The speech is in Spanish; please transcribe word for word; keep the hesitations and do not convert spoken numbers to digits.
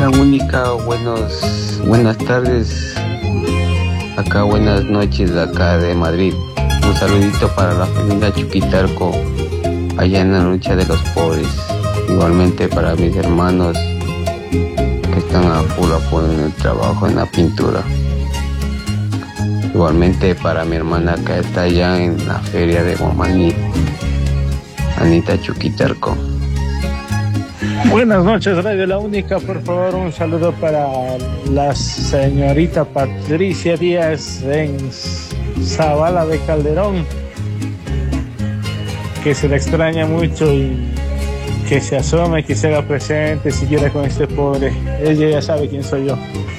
la única, buenos, buenas tardes, acá buenas noches, acá de Madrid. Un saludito para la familia Chuquitarco, allá en la lucha de los pobres. Igualmente para mis hermanos que están a full, a full en el trabajo, en la pintura. Igualmente para mi hermana que está allá en la feria de Guamaní, Anita Chuquitarco. Buenas noches, Radio La Única. Por favor, un saludo para la señorita Patricia Díaz en Zavala de Calderón, que se le extraña mucho y que se asome, que se haga presente siquiera con este pobre. Ella ya sabe quién soy yo.